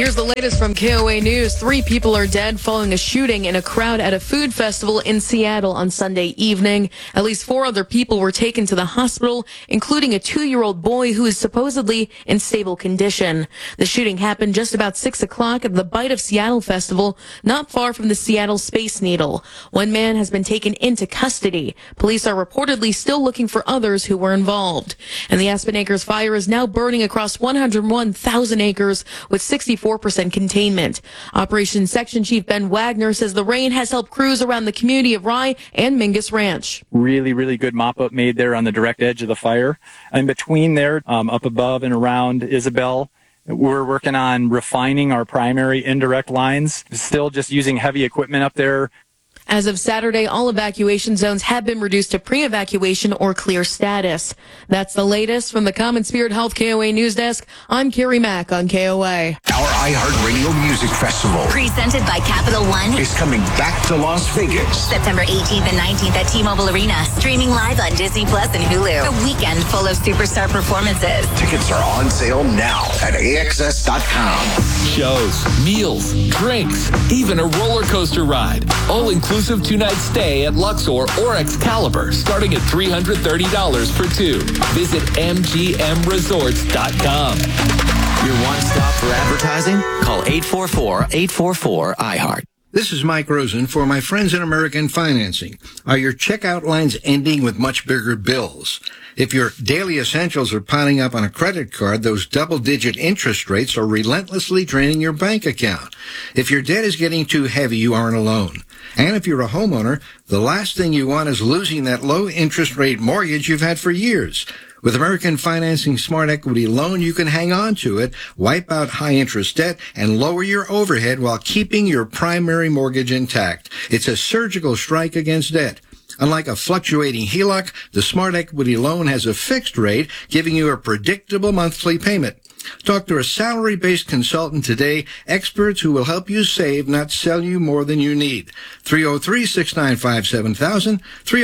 Here's the latest from KOA News. 3 people are dead following a shooting in a crowd at a food festival in Seattle on Sunday evening. At least 4 other people were taken to the hospital, including a 2-year-old boy who is supposedly in stable condition. The shooting happened just about 6 o'clock at the Bite of Seattle Festival, not far from the Seattle Space Needle. 1 man has been taken into custody. Police are reportedly still looking for others who were involved. And the Aspen Acres fire is now burning across 101,000 acres with 64% containment. Operations Section Chief Ben Wagner says the rain has helped crews around the community of Rye and Mingus Ranch. Really good mop-up made there on the direct edge of the fire. In between there, up above and around Isabel, we're working on refining our primary indirect lines. Still just using heavy equipment up there. As of Saturday, all evacuation zones have been reduced to pre-evacuation or clear status. That's the latest from the Common Spirit Health KOA News Desk. I'm Carrie Mack on KOA. Our iHeartRadio Music Festival, presented by Capital One, is coming back to Las Vegas. September 18th and 19th at T-Mobile Arena. Streaming live on Disney Plus and Hulu. A weekend full of superstar performances. Tickets are on sale now at AXS.com. Shows, meals, drinks, even a roller coaster ride. All inclusive 2-night stay at Luxor or Excalibur, starting at $330 for 2. Visit MGMResorts.com. Your one stop for advertising? Call 844-844-iHeart. This is Mike Rosen for my friends in American Financing. Are your checkout lines ending with much bigger bills? If your daily essentials are piling up on a credit card, those double-digit interest rates are relentlessly draining your bank account. If your debt is getting too heavy, you aren't alone. And if you're a homeowner, the last thing you want is losing that low-interest rate mortgage you've had for years. With American Financing Smart Equity Loan, you can hang on to it, wipe out high-interest debt, and lower your overhead while keeping your primary mortgage intact. It's a surgical strike against debt. Unlike a fluctuating HELOC, the Smart Equity Loan has a fixed rate, giving you a predictable monthly payment. Talk to a salary-based consultant today, experts who will help you save, not sell you more than you need. 303-695-7000,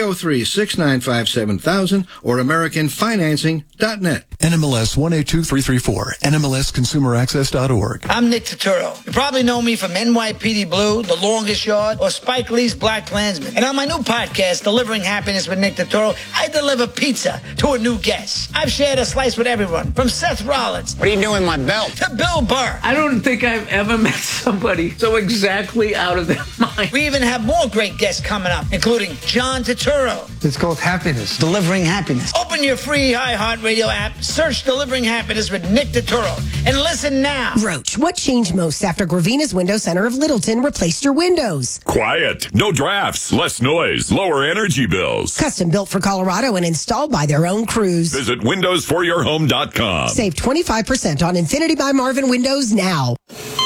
303-695-7000, or AmericanFinancing.net. NMLS 182334, NMLSConsumerAccess.org. I'm Nick Turturro. You probably know me from NYPD Blue, The Longest Yard, or Spike Lee's Black Klansman. And on my new podcast, Delivering Happiness with Nick Turturro, I deliver pizza to a new guest. I've shared a slice with everyone, from Seth Rollins. What are you doing with my belt? To Bill Burr. I don't think I've ever met somebody so exactly out of their mind. We even have more great guests coming up, including John Turturro. It's called Happiness. Delivering Happiness. Open your free iHeartRadio app, search Delivering Happiness with Nick Turturro, and listen now. Roach, what changed most after Gravina's Window Center of Littleton replaced your windows? Quiet, no drafts, less noise, lower energy bills. Custom built for Colorado and installed by their own crews. Visit windowsforyourhome.com. Save 25% on Infinity by Marvin windows now.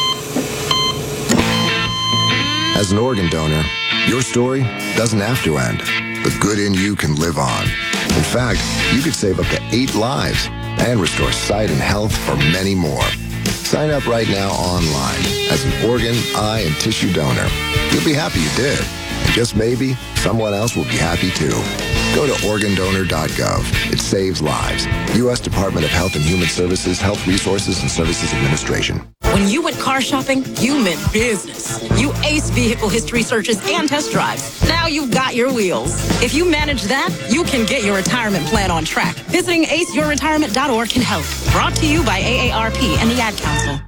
As an organ donor, your story doesn't have to end. The good in you can live on. In fact, you could save up to 8 lives and restore sight and health for many more. Sign up right now online as an organ, eye, and tissue donor. You'll be happy you did. And just maybe, someone else will be happy too. Go to organdonor.gov. It saves lives. U.S. Department of Health and Human Services, Health Resources and Services Administration. When you went car shopping, you meant business. You aced vehicle history searches and test drives. Now you've got your wheels. If you manage that, you can get your retirement plan on track. Visiting aceyourretirement.org can help. Brought to you by AARP and the Ad Council.